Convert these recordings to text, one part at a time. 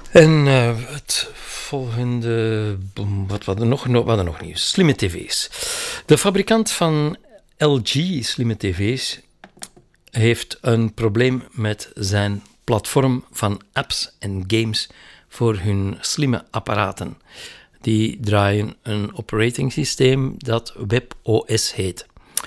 En het volgende... Wat hadden nog niet? Slimme tv's. De fabrikant van LG slimme tv's heeft een probleem met zijn platform van apps en games voor hun slimme apparaten. Die draaien een operating systeem dat WebOS heet.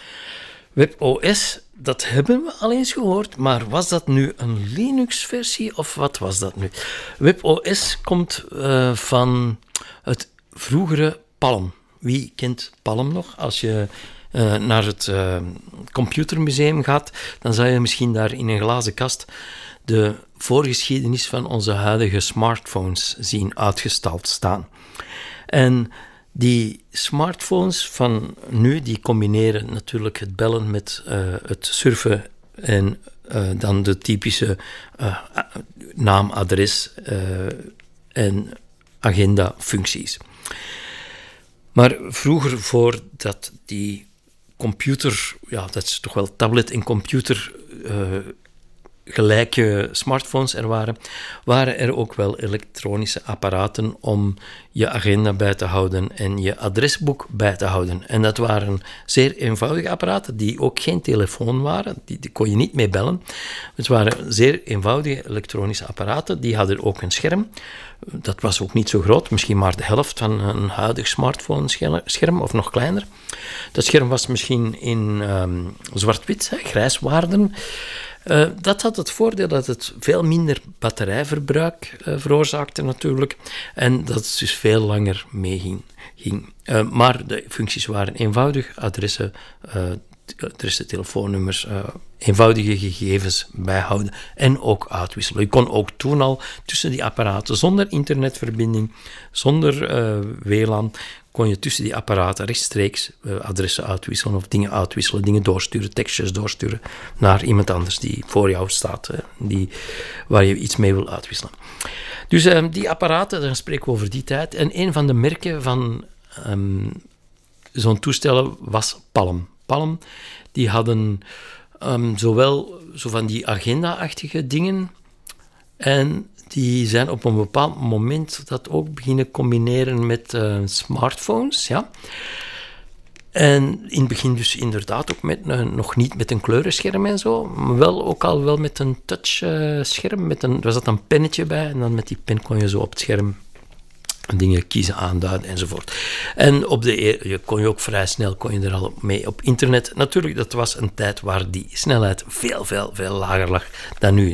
WebOS, dat hebben we al eens gehoord, maar was dat nu een Linux-versie of wat was dat nu? WebOS komt van het vroegere Palm. Wie kent Palm nog? Als je naar het computermuseum gaat, dan zou je misschien daar in een glazen kast de voorgeschiedenis van onze huidige smartphones zien uitgestald staan. En die smartphones van nu, die combineren natuurlijk het bellen met het surfen en dan de typische naam, adres en agenda-functies. Maar vroeger, voordat die computer, ja, dat is toch wel tablet en computer gelijke smartphones er waren er ook wel elektronische apparaten om je agenda bij te houden en je adresboek bij te houden. En dat waren zeer eenvoudige apparaten die ook geen telefoon waren, die kon je niet mee bellen. Het waren zeer eenvoudige elektronische apparaten, die hadden ook een scherm. Dat was ook niet zo groot, misschien maar de helft van een huidig smartphone-scherm of nog kleiner. Dat scherm was misschien in zwart-wit, grijswaarden. Dat had het voordeel dat het veel minder batterijverbruik veroorzaakte natuurlijk en dat het dus veel langer meeging. Maar de functies waren eenvoudig, adressen, telefoonnummers, eenvoudige gegevens bijhouden en ook uitwisselen. Je kon ook toen al tussen die apparaten, zonder internetverbinding, zonder WLAN, kon je tussen die apparaten rechtstreeks adressen uitwisselen of dingen uitwisselen, dingen doorsturen, tekstjes doorsturen naar iemand anders die voor jou staat, waar je iets mee wil uitwisselen. Dus die apparaten, dan spreken we over die tijd. En een van de merken van zo'n toestellen was Palm. Palm, die hadden zowel zo van die agenda-achtige dingen en die zijn op een bepaald moment dat ook beginnen combineren met smartphones, ja. En in het begin dus inderdaad ook met, nog niet met een kleurenscherm en zo, maar wel ook al wel met een touchscherm, er zat een pennetje bij en dan met die pen kon je zo op het scherm dingen kiezen, aanduiden enzovoort. En je kon je ook vrij snel er al mee op internet. Natuurlijk, dat was een tijd waar die snelheid veel lager lag dan nu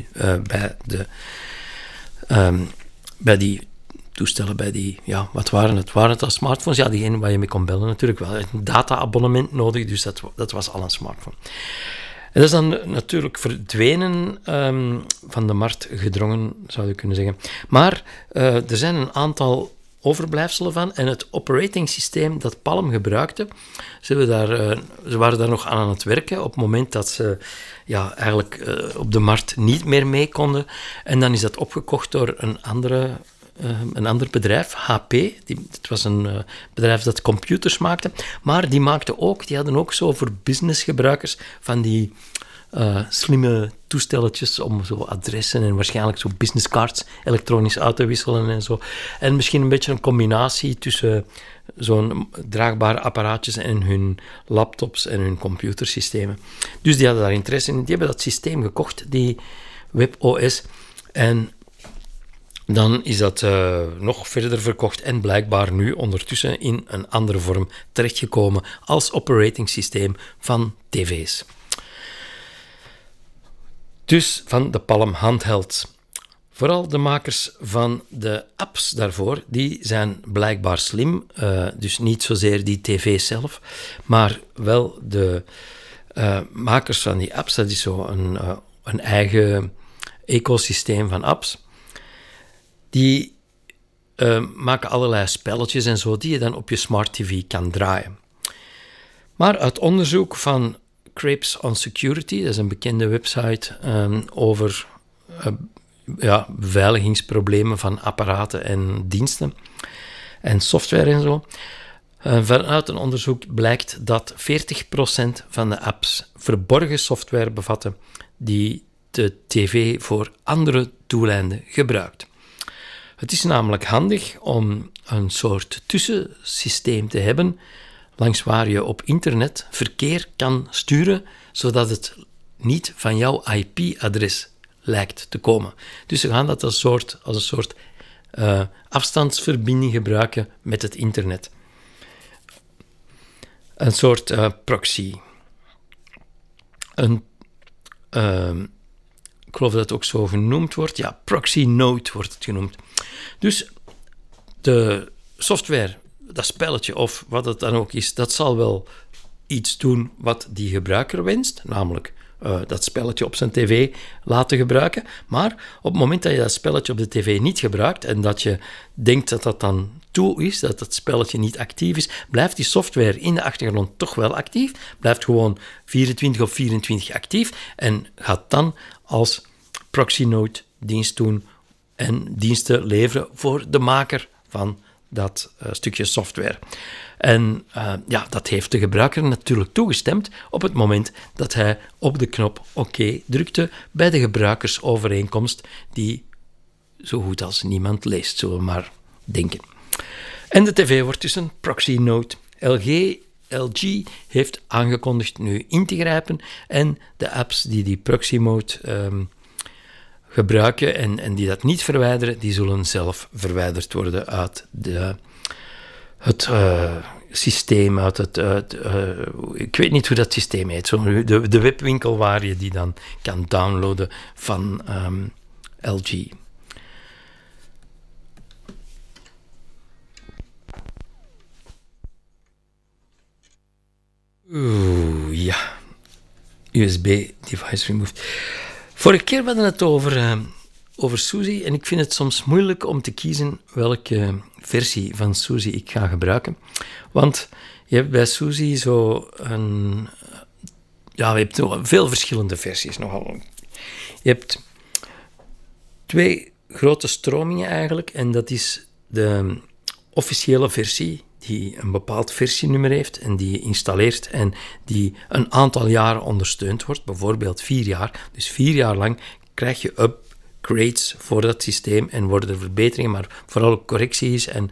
bij die toestellen, bij die, ja, wat waren het? Waren het al smartphones? Ja, diegene waar je mee kon bellen natuurlijk wel. Een data-abonnement nodig, dus dat was al een smartphone. En dat is dan natuurlijk verdwenen, van de markt gedrongen, zou je kunnen zeggen. Maar er zijn een aantal overblijfselen van. En het operating systeem dat Palm gebruikte, ze waren daar nog aan het werken op het moment dat ze eigenlijk op de markt niet meer mee konden. En dan is dat opgekocht door een ander bedrijf, HP. Het was een bedrijf dat computers maakte. Maar die hadden ook zo voor businessgebruikers van die slimme toestelletjes om zo adressen en waarschijnlijk zo businesscards elektronisch uit te wisselen en zo. En misschien een beetje een combinatie tussen zo'n draagbare apparaatjes en hun laptops en hun computersystemen. Dus die hadden daar interesse in. Die hebben dat systeem gekocht, die WebOS. En dan is dat nog verder verkocht en blijkbaar nu ondertussen in een andere vorm terechtgekomen als operating systeem van tv's. Dus van de Palm handheld. Vooral de makers van de apps daarvoor, die zijn blijkbaar slim. Dus niet zozeer die tv zelf, maar wel de makers van die apps. Dat is zo een eigen ecosysteem van apps. Die maken allerlei spelletjes en zo, die je dan op je smart tv kan draaien. Maar uit onderzoek van Crepes on Security, dat is een bekende website over beveiligingsproblemen van apparaten en diensten en software en zo. Vanuit een onderzoek blijkt dat 40% van de apps verborgen software bevatten die de tv voor andere doeleinden gebruikt. Het is namelijk handig om een soort tussensysteem te hebben langs waar je op internet verkeer kan sturen, zodat het niet van jouw IP-adres lijkt te komen. Dus we gaan dat als een soort afstandsverbinding gebruiken met het internet. Een soort proxy. Ik geloof dat het ook zo genoemd wordt. Ja, proxy node wordt het genoemd. Dus de software, dat spelletje of wat het dan ook is, dat zal wel iets doen wat die gebruiker wenst, namelijk dat spelletje op zijn tv laten gebruiken. Maar op het moment dat je dat spelletje op de tv niet gebruikt en dat je denkt dat dat dan toe is, dat het spelletje niet actief is, blijft die software in de achtergrond toch wel actief, blijft gewoon 24 op 24 actief en gaat dan als proxy node dienst doen en diensten leveren voor de maker van dat stukje software. En dat heeft de gebruiker natuurlijk toegestemd op het moment dat hij op de knop oké drukte bij de gebruikersovereenkomst die zo goed als niemand leest, zullen we maar denken. En de tv wordt dus een proxy node. LG heeft aangekondigd nu in te grijpen en de apps die proxy mode gebruiken en die dat niet verwijderen, die zullen zelf verwijderd worden uit het systeem, ik weet niet hoe dat systeem heet, de webwinkel waar je die dan kan downloaden van LG. Ja. USB device removed. Vorige keer hadden we het over SUSE en ik vind het soms moeilijk om te kiezen welke versie van SUSE ik ga gebruiken. Want je hebt bij SUSE je hebt veel verschillende versies nogal. Je hebt 2 grote stromingen eigenlijk en dat is de officiële versie die een bepaald versienummer heeft en die je installeert en die een aantal jaren ondersteund wordt, bijvoorbeeld 4 jaar. Dus 4 jaar lang krijg je upgrades voor dat systeem en worden er verbeteringen, maar vooral ook correcties en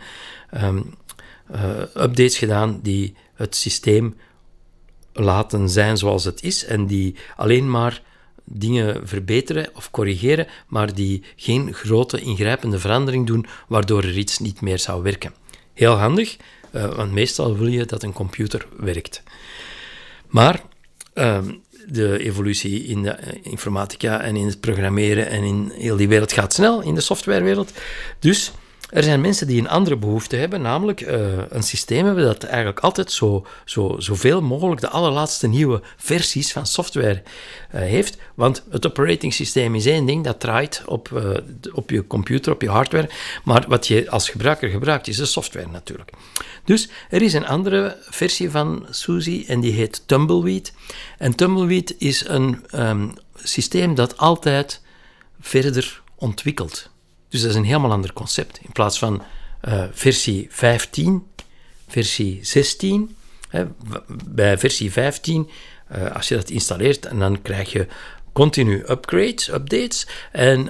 updates gedaan die het systeem laten zijn zoals het is en die alleen maar dingen verbeteren of corrigeren, maar die geen grote ingrijpende verandering doen, waardoor er iets niet meer zou werken. Heel handig, want meestal wil je dat een computer werkt. Maar de evolutie in de informatica en in het programmeren en in heel die wereld gaat snel, in de softwarewereld. Dus er zijn mensen die een andere behoefte hebben, namelijk een systeem hebben dat eigenlijk altijd zoveel mogelijk de allerlaatste nieuwe versies van software heeft. Want het operating systeem is één ding, dat draait op je computer, op je hardware. Maar wat je als gebruiker gebruikt, is de software natuurlijk. Dus er is een andere versie van SUSE en die heet Tumbleweed. En Tumbleweed is een systeem dat altijd verder ontwikkelt. Dus dat is een helemaal ander concept. In plaats van versie 15, versie 16. Bij versie 15, als je dat installeert, en dan krijg je continu updates. En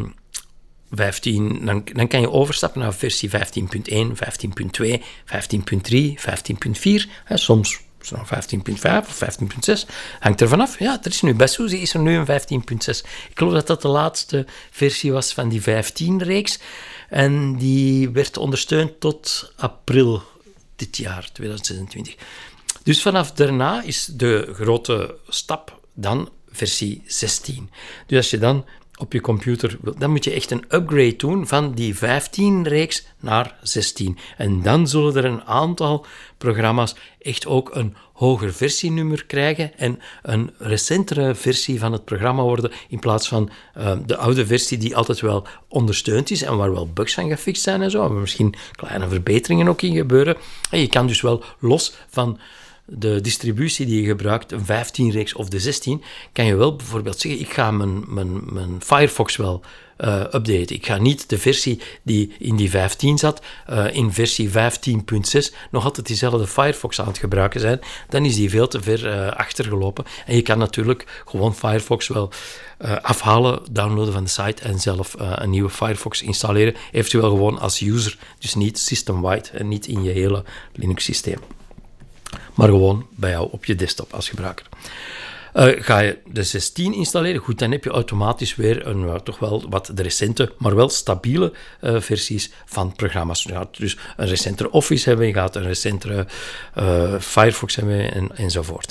15, dan kan je overstappen naar versie 15.1, 15.2, 15.3, 15.4. Soms 15.5 of 15.6, hangt er vanaf. Ja, er is nu bij SUSE is er nu een 15.6. Ik geloof dat dat de laatste versie was van die 15-reeks. En die werd ondersteund tot april dit jaar, 2026. Dus vanaf daarna is de grote stap dan versie 16. Dus als je dan op je computer wilt, dan moet je echt een upgrade doen van die 15-reeks naar 16. En dan zullen er een aantal programma's echt ook een hoger versienummer krijgen en een recentere versie van het programma worden, in plaats van de oude versie die altijd wel ondersteund is en waar wel bugs van gefixt zijn en zo, waar misschien kleine verbeteringen ook in gebeuren. En je kan dus wel los van de distributie die je gebruikt, een 15-reeks of de 16, kan je wel bijvoorbeeld zeggen, ik ga mijn Firefox wel updaten. Ik ga niet de versie die in die 15 zat, in versie 15.6 nog altijd diezelfde Firefox aan het gebruiken zijn. Dan is die veel te ver achtergelopen. En je kan natuurlijk gewoon Firefox wel afhalen, downloaden van de site en zelf een nieuwe Firefox installeren. Eventueel gewoon als user, dus niet system-wide en niet in je hele Linux-systeem. Maar gewoon bij jou op je desktop als gebruiker. Ga je de 16 installeren, goed, dan heb je automatisch weer toch wel wat de recente, maar wel stabiele versies van programma's. Je gaat dus een recentere Office hebben, je gaat een recentere Firefox hebben enzovoort.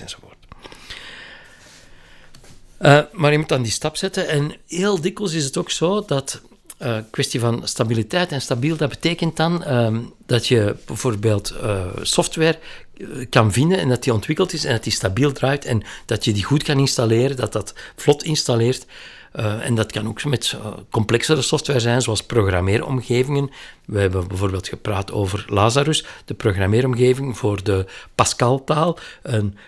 Maar je moet dan die stap zetten en heel dikwijls is het ook zo dat kwestie van stabiliteit en stabiel, dat betekent dan dat je bijvoorbeeld software kan vinden en dat die ontwikkeld is en dat die stabiel draait en dat je die goed kan installeren, dat dat vlot installeert. En dat kan ook met complexere software zijn, zoals programmeeromgevingen. We hebben bijvoorbeeld gepraat over Lazarus, de programmeeromgeving voor de Pascal-taal, een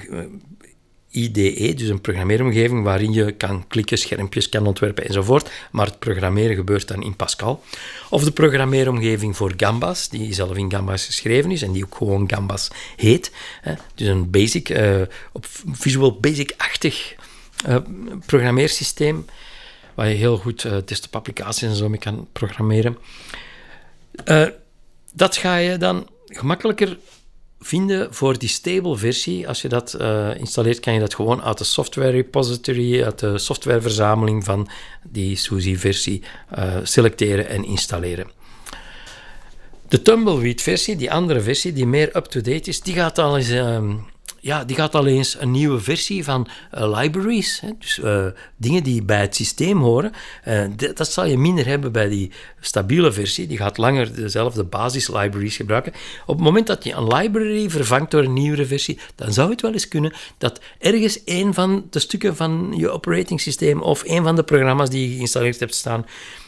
IDE, dus een programmeeromgeving waarin je kan klikken, schermpjes kan ontwerpen enzovoort, maar het programmeren gebeurt dan in Pascal. Of de programmeeromgeving voor Gambas, die zelf in Gambas geschreven is en die ook gewoon Gambas heet. Dus een basic, op Visual Basic-achtig programmeersysteem, waar je heel goed desktop applicaties en zo mee kan programmeren. Dat ga je dan gemakkelijker vinden voor die stable versie. Als je dat installeert, kan je dat gewoon uit de software repository, uit de softwareverzameling van die SUSE-versie selecteren en installeren. De Tumbleweed-versie, die andere versie, die meer up-to-date is, die gaat al eens een nieuwe versie van libraries, dus dingen die bij het systeem horen. Dat zal je minder hebben bij die stabiele versie. Die gaat langer dezelfde basis-libraries gebruiken. Op het moment dat je een library vervangt door een nieuwere versie, dan zou het wel eens kunnen dat ergens een van de stukken van je operating systeem of een van de programma's die je geïnstalleerd hebt staan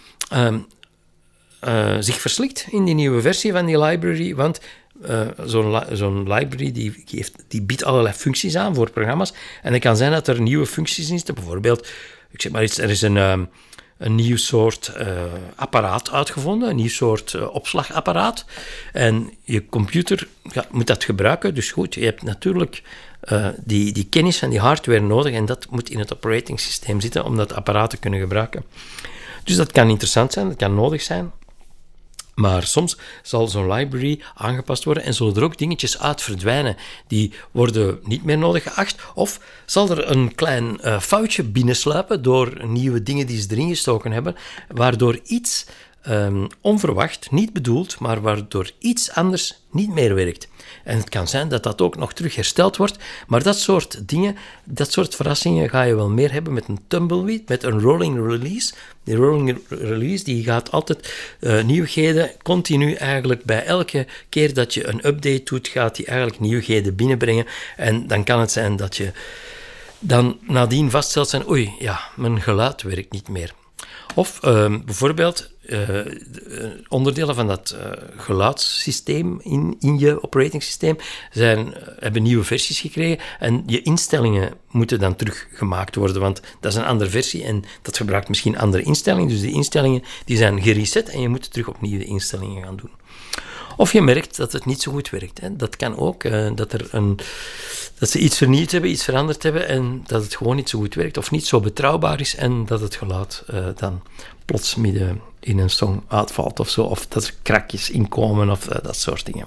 zich verslikt in die nieuwe versie van die library, want zo'n library die biedt allerlei functies aan voor programma's. En het kan zijn dat er nieuwe functies in zitten. Bijvoorbeeld, ik zeg maar iets, er is een nieuw soort apparaat uitgevonden, een nieuw soort opslagapparaat. En je computer moet dat gebruiken. Dus goed, je hebt natuurlijk die kennis van die hardware nodig en dat moet in het operating systeem zitten om dat apparaat te kunnen gebruiken. Dus dat kan interessant zijn, dat kan nodig zijn. Maar soms zal zo'n library aangepast worden en zullen er ook dingetjes uit verdwijnen. Die worden niet meer nodig geacht. Of zal er een klein foutje binnensluipen door nieuwe dingen die ze erin gestoken hebben, waardoor iets onverwacht, niet bedoeld, maar waardoor iets anders niet meer werkt. En het kan zijn dat dat ook nog terug hersteld wordt, maar dat soort dingen, dat soort verrassingen ga je wel meer hebben met een Tumbleweed, met een rolling release. Die rolling release die gaat altijd nieuwigheden continu eigenlijk bij elke keer dat je een update doet, gaat die eigenlijk nieuwigheden binnenbrengen. En dan kan het zijn dat je dan nadien vaststelt zijn, oei, ja, mijn geluid werkt niet meer. Of bijvoorbeeld onderdelen van dat geluidssysteem in je operating systeem hebben nieuwe versies gekregen en je instellingen moeten dan teruggemaakt worden, want dat is een andere versie en dat gebruikt misschien andere instellingen. Dus die instellingen die zijn gereset en je moet terug opnieuw de instellingen gaan doen. Of je merkt dat het niet zo goed werkt. Hè. Dat kan ook, dat ze iets vernieuwd hebben, iets veranderd hebben en dat het gewoon niet zo goed werkt of niet zo betrouwbaar is en dat het geluid dan plots midden in een song uitvalt of zo, of dat er krakjes inkomen of dat soort dingen.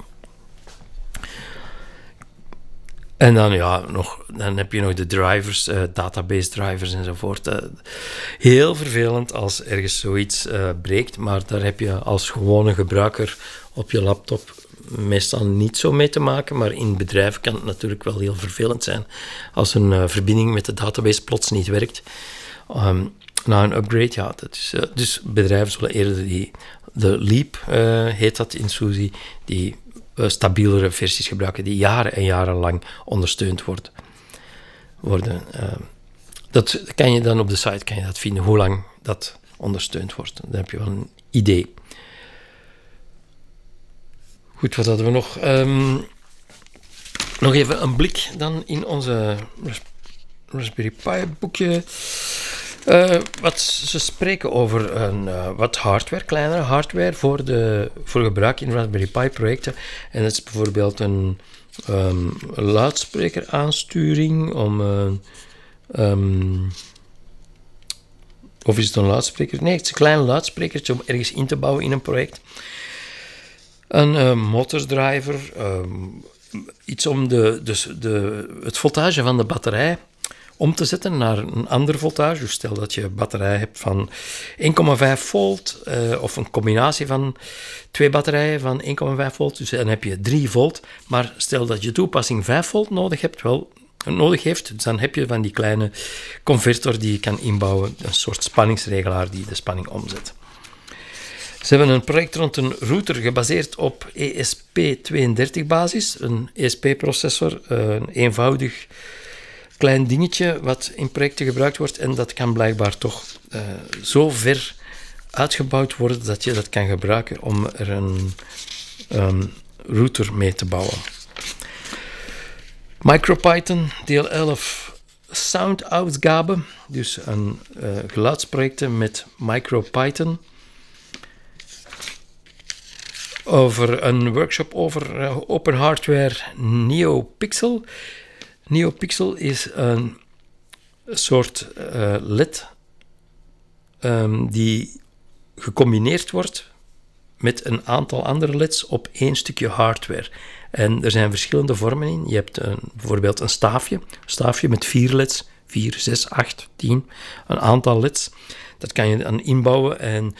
En dan, dan heb je nog de drivers, database drivers enzovoort. Heel vervelend als ergens zoiets breekt, maar daar heb je als gewone gebruiker op je laptop meestal niet zo mee te maken, maar in bedrijven kan het natuurlijk wel heel vervelend zijn als een verbinding met de database plots niet werkt. Na een upgrade, dus bedrijven zullen eerder de Leap, heet dat in SUSE, die stabielere versies gebruiken die jaren en jaren lang ondersteund worden. Dat kan je dan op de site vinden, hoe lang dat ondersteund wordt. Dan heb je wel een idee. Goed, wat hadden we nog? Nog even een blik dan in onze Raspberry Pi boekje. Wat ze spreken over wat hardware, kleinere hardware voor gebruik in Raspberry Pi projecten. En dat is bijvoorbeeld een luidsprekeraansturing of is het een luidspreker? Nee, het is een klein luidsprekertje om ergens in te bouwen in een project. Een motordriver, iets om het voltage van de batterij om te zetten naar een ander voltage. Dus stel dat je een batterij hebt van 1,5 volt of een combinatie van 2 batterijen van 1,5 volt. Dus dan heb je 3 volt. Maar stel dat je toepassing 5 volt nodig heeft, dus dan heb je van die kleine convertor die je kan inbouwen, een soort spanningsregelaar die de spanning omzet. Ze hebben een project rond een router gebaseerd op ESP32-basis, een ESP-processor, een eenvoudig klein dingetje wat in projecten gebruikt wordt en dat kan blijkbaar toch zo ver uitgebouwd worden dat je dat kan gebruiken om er een router mee te bouwen. MicroPython, deel 11, Soundausgabe, dus een geluidsprojecten met MicroPython. Over een workshop over open hardware NeoPixel. NeoPixel is een soort LED die gecombineerd wordt met een aantal andere LED's op één stukje hardware. En er zijn verschillende vormen in. Je hebt bijvoorbeeld een staafje met 4 LED's, 4, 6, 8, 10, een aantal LED's. Dat kan je dan inbouwen en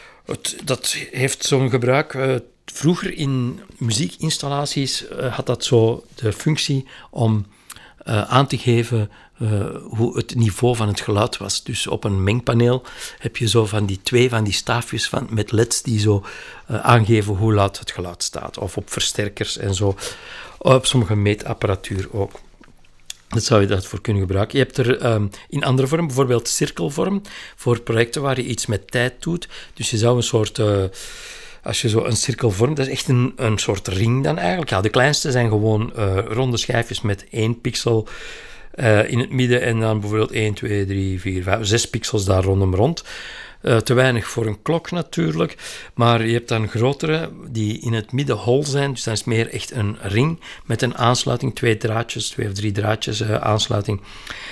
dat heeft zo'n gebruik. Vroeger in muziekinstallaties had dat zo de functie om aan te geven hoe het niveau van het geluid was. Dus op een mengpaneel heb je zo van die staafjes met LED's die zo aangeven hoe luid het geluid staat. Of op versterkers en zo. Op sommige meetapparatuur ook. Dat zou je daarvoor kunnen gebruiken. Je hebt er in andere vorm, bijvoorbeeld cirkelvorm, voor projecten waar je iets met tijd doet. Dus je zou een soort... als je zo een cirkel vormt, dat is echt een soort ring dan eigenlijk. Ja, de kleinste zijn gewoon ronde schijfjes met 1 pixel in het midden en dan bijvoorbeeld 1, 2, 3, 4, 5, 6 pixels daar rond. Te weinig voor een klok natuurlijk, maar je hebt dan grotere die in het midden hol zijn, dus dat is meer echt een ring met een aansluiting, 2 of 3 draadjes aansluiting.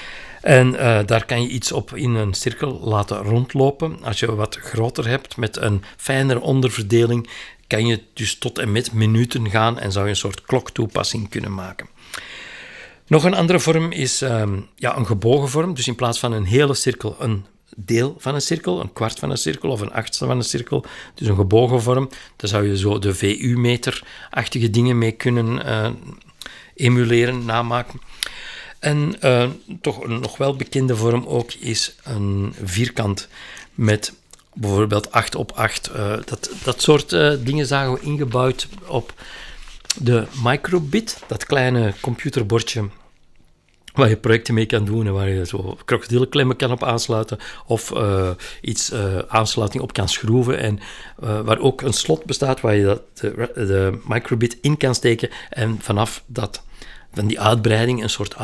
En daar kan je iets op in een cirkel laten rondlopen. Als je wat groter hebt met een fijnere onderverdeling, kan je dus tot en met minuten gaan en zou je een soort kloktoepassing kunnen maken. Nog een andere vorm is een gebogen vorm. Dus in plaats van een hele cirkel, een deel van een cirkel, een kwart van een cirkel of een achtste van een cirkel. Dus een gebogen vorm. Daar zou je zo de VU-meter-achtige dingen mee kunnen emuleren, namaken. En toch een nog wel bekende vorm ook is een vierkant met bijvoorbeeld 8 op 8. Dat soort dingen zagen we ingebouwd op de microbit, dat kleine computerbordje waar je projecten mee kan doen en waar je zo krokodillenklemmen kan op aansluiten of iets aansluiting op kan schroeven en waar ook een slot bestaat waar je de microbit in kan steken en vanaf van die uitbreiding, een soort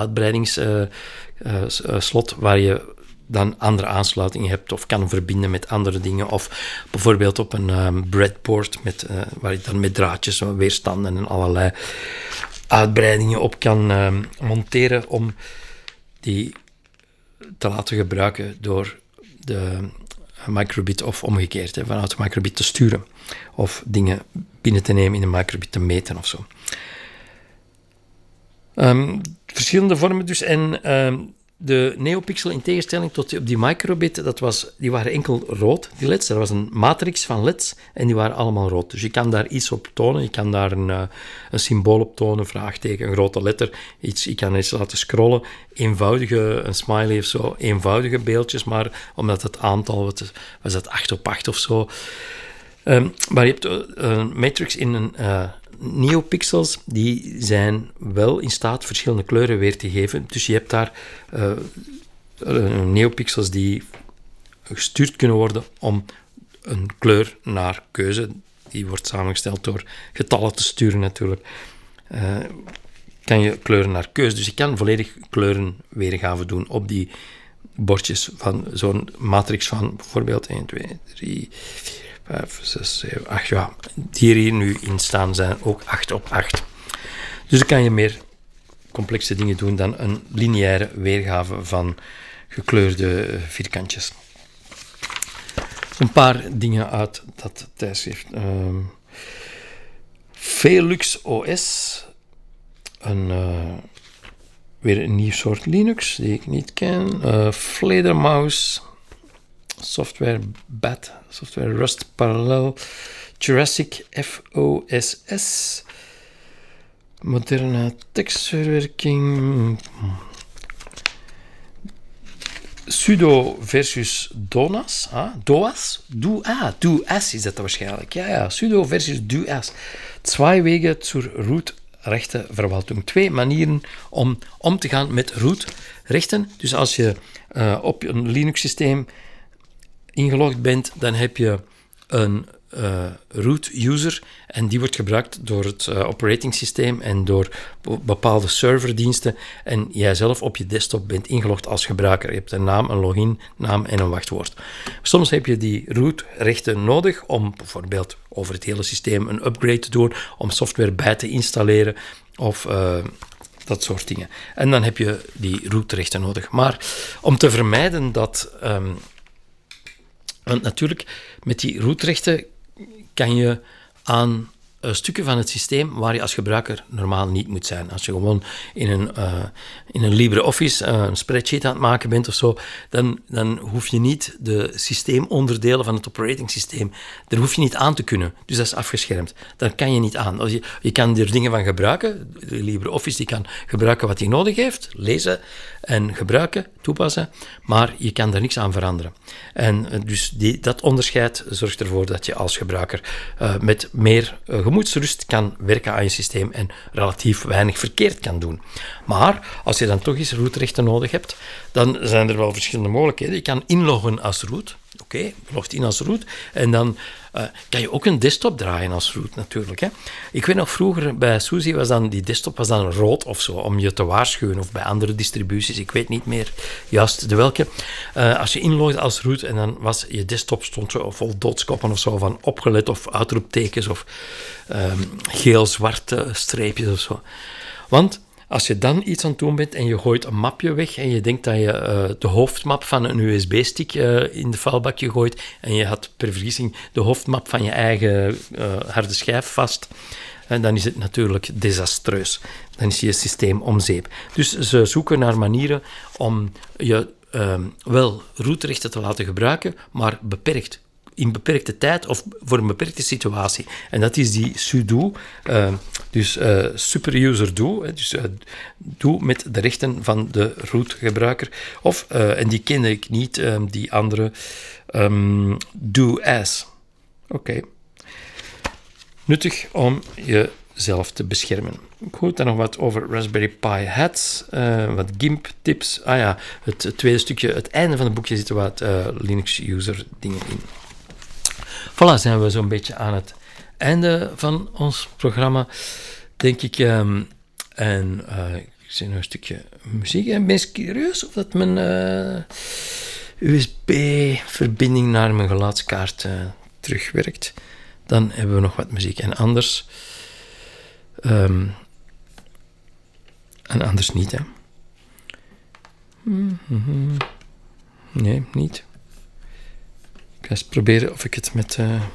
uitbreidingsslot waar je dan andere aansluitingen hebt of kan verbinden met andere dingen. Of bijvoorbeeld op een breadboard waar je dan met draadjes, weerstanden en allerlei uitbreidingen op kan monteren om die te laten gebruiken door de microbit of omgekeerd, vanuit de microbit te sturen of dingen binnen te nemen in een microbit te meten of zo. Verschillende vormen dus. En de NeoPixel, in tegenstelling tot die microbit, die waren enkel rood, die LED's. Er was een matrix van LED's en die waren allemaal rood. Dus je kan daar iets op tonen. Je kan daar een symbool op tonen, een vraagteken, een grote letter. Je kan eens laten scrollen. Een smiley of zo. Eenvoudige beeldjes, maar omdat het aantal, was dat 8 op 8 of zo. Maar je hebt een matrix in een... NeoPixels die zijn wel in staat verschillende kleuren weer te geven. Dus je hebt daar NeoPixels die gestuurd kunnen worden om een kleur naar keuze. Die wordt samengesteld door getallen te sturen natuurlijk. kan je kleuren naar keus. Dus je kan volledig kleurenweergave doen op die bordjes van zo'n matrix van bijvoorbeeld 1, 2, 3, 5, 6, 7, 8. Ja, die er hier nu in staan zijn ook 8 op 8. Dus dan kan je meer complexe dingen doen dan een lineaire weergave van gekleurde vierkantjes. Een paar dingen uit dat tijdschrift. Velux OS, weer een nieuw soort Linux die ik niet ken. Fledermaus, software BAT, software Rust Parallel, Jurassic FOSS, moderne tekstverwerking, Sudo versus DOAS. DOAS is dat waarschijnlijk. Ja, Sudo versus DOAS. 2 Wege zur root-rechte Verwaltung. 2 manieren om te gaan met root-rechten. Dus als je op een Linux-systeem ingelogd bent, dan heb je een root-user en die wordt gebruikt door het operating systeem en door bepaalde serverdiensten en jij zelf op je desktop bent ingelogd als gebruiker. Je hebt een naam, een login, naam en een wachtwoord. Soms heb je die root-rechten nodig om bijvoorbeeld over het hele systeem een upgrade te doen, om software bij te installeren of dat soort dingen. En dan heb je die root-rechten nodig. Maar om te vermijden dat... want natuurlijk, met die root-rechten kan je aan stukken van het systeem waar je als gebruiker normaal niet moet zijn. Als je gewoon in een LibreOffice een spreadsheet aan het maken bent of zo, dan hoef je niet de systeemonderdelen van het operating systeem, daar hoef je niet aan te kunnen. Dus dat is afgeschermd. Daar kan je niet aan. Je kan er dingen van gebruiken. De LibreOffice die kan gebruiken wat hij nodig heeft, lezen en gebruiken, toepassen, maar je kan daar niks aan veranderen. En dus dat onderscheid zorgt ervoor dat je als gebruiker met meer gemoedsrust kan werken aan je systeem en relatief weinig verkeerd kan doen. Maar als je dan toch eens rootrechten nodig hebt, dan zijn er wel verschillende mogelijkheden. Je kan inloggen als root. Oké, je logt in als root. En dan kan je ook een desktop draaien als root natuurlijk. Hè. Ik weet nog vroeger bij SUSE was dan die desktop rood of zo, om je te waarschuwen. Of bij andere distributies, ik weet niet meer juist de welke. Als je inlogde als root en dan was je desktop stond zo vol doodskoppen of zo van opgelet of uitroeptekens of geel-zwarte streepjes of zo. Want als je dan iets aan het doen bent en je gooit een mapje weg en je denkt dat je de hoofdmap van een USB-stick in de vuilbakje gooit en je had per vergissing de hoofdmap van je eigen harde schijf vast, dan is het natuurlijk desastreus. Dan is je systeem om zeep. Dus ze zoeken naar manieren om je wel rootrechten te laten gebruiken, maar beperkt. In beperkte tijd of voor een beperkte situatie. En dat is die sudo, dus superuser do, dus do met de rechten van de root-gebruiker. Of, en die kende ik niet, die andere, do as. Oké. Nuttig om jezelf te beschermen. Goed, dan nog wat over Raspberry Pi hats, wat GIMP-tips. Ah ja, het tweede stukje, het einde van het boekje zitten wat Linux-user dingen in. Voilà, zijn we zo'n beetje aan het einde van ons programma, denk ik. Ik zie nog een stukje muziek. Ik ben curieus of dat mijn USB-verbinding naar mijn geluidskaart terugwerkt. Dan hebben we nog wat muziek. En anders... en anders niet, hè. Nee, niet. Ik ga eens proberen of ik het met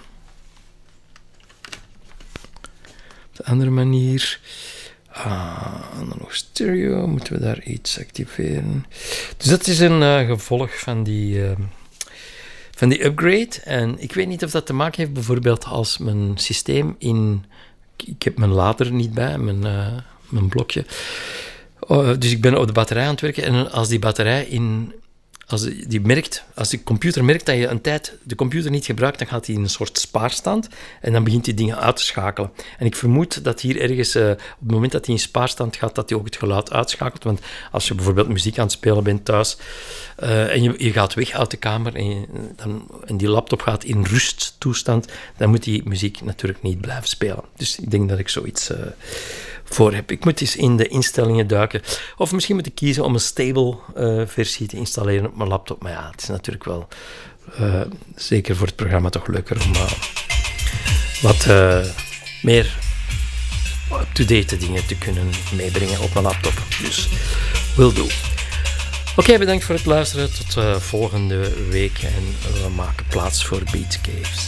op de andere manier. Dan nog stereo. Moeten we daar iets activeren? Dus dat is een gevolg van die upgrade. En ik weet niet of dat te maken heeft bijvoorbeeld als mijn systeem in... Ik heb mijn lader niet bij, mijn blokje. Dus ik ben op de batterij aan het werken. En als die batterij als de computer merkt dat je een tijd de computer niet gebruikt, dan gaat hij in een soort spaarstand en dan begint hij dingen uit te schakelen. En ik vermoed dat hier ergens, op het moment dat hij in spaarstand gaat, dat hij ook het geluid uitschakelt. Want als je bijvoorbeeld muziek aan het spelen bent thuis en je gaat weg uit de kamer en die laptop gaat in rusttoestand, dan moet die muziek natuurlijk niet blijven spelen. Dus ik denk dat ik zoiets voor heb. Ik moet eens in de instellingen duiken. Of misschien moet ik kiezen om een stable versie te installeren op mijn laptop. Maar ja, het is natuurlijk wel zeker voor het programma toch leuker om wat meer up-to-date dingen te kunnen meebrengen op mijn laptop. Dus, will do. Oké, bedankt voor het luisteren. Tot volgende week. En we maken plaats voor Beat Caves.